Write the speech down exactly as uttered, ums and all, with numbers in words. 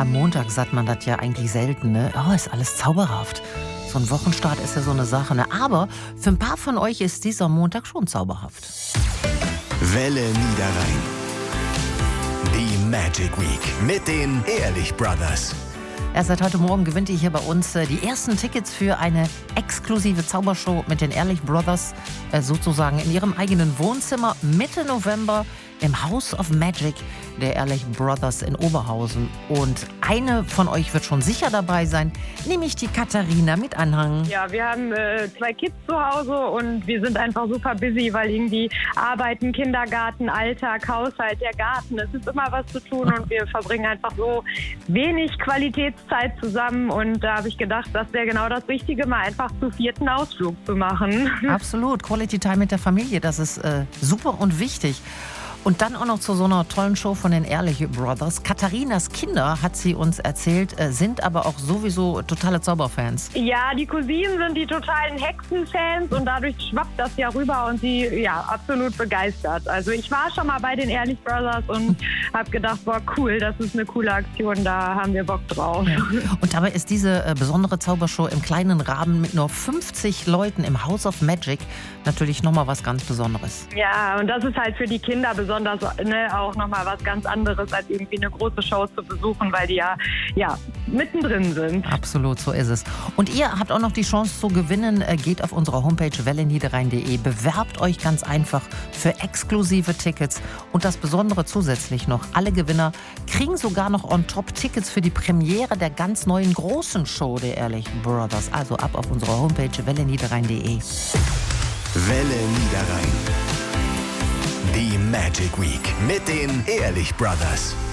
Am Montag sagt man das ja eigentlich selten, ne? Oh, ist alles zauberhaft. So ein Wochenstart ist ja so eine Sache, ne? Aber für ein paar von euch ist dieser Montag schon zauberhaft. Welle Niederrhein. Die Magic Week mit den Ehrlich Brothers. Erst seit heute Morgen gewinnt ihr hier bei uns äh, die ersten Tickets für eine exklusive Zaubershow mit den Ehrlich Brothers, äh, sozusagen in ihrem eigenen Wohnzimmer Mitte November im House of Magic der Ehrlich Brothers in Oberhausen. Und eine von euch wird schon sicher dabei sein, nämlich die Katharina mit Anhang. Ja, wir haben äh, zwei Kids zu Hause und wir sind einfach super busy, weil irgendwie Arbeiten, Kindergarten, Alltag, Haushalt, der Garten, es ist immer was zu tun und wir verbringen einfach so wenig Qualitätszeit zusammen und da habe ich gedacht, das wäre genau das Richtige, mal einfach zu vierten Ausflug zu machen. Absolut, Quality Time mit der Familie, das ist äh, super und wichtig. Und dann auch noch zu so einer tollen Show von den Ehrlich Brothers. Katharinas Kinder, hat sie uns erzählt, sind aber auch sowieso totale Zauberfans. Ja, die Cousinen sind die totalen Hexenfans und dadurch schwappt das ja rüber und sie, ja, absolut begeistert. Also ich war schon mal bei den Ehrlich Brothers und habe gedacht, boah, cool, das ist eine coole Aktion, da haben wir Bock drauf. Ja. Und dabei ist diese äh, besondere Zaubershow im kleinen Rahmen mit nur fünfzig Leuten im House of Magic natürlich nochmal was ganz Besonderes. Ja, und das ist halt für die Kinder besonders. Besonders ne, auch nochmal was ganz anderes, als irgendwie eine große Show zu besuchen, weil die ja, ja mittendrin sind. Absolut, so ist es. Und ihr habt auch noch die Chance zu gewinnen. Geht auf unsere Homepage welle niederrhein punkt de, bewerbt euch ganz einfach für exklusive Tickets. Und das Besondere zusätzlich noch, alle Gewinner kriegen sogar noch on top Tickets für die Premiere der ganz neuen großen Show der Ehrlich Brothers. Also ab auf unsere Homepage welle niederrhein punkt de. Welle Niederrhein. Die Magic Week mit den Ehrlich Brothers.